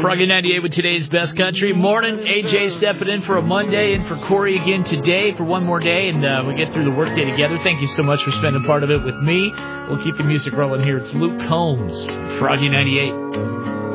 Froggy 98 with today's best country. Morning, AJ stepping in for a Monday, and for Corey again today for one more day, and we get through the workday together. Thank you so much for spending part of it with me. We'll keep the music rolling here. It's Luke Combs, Froggy 98.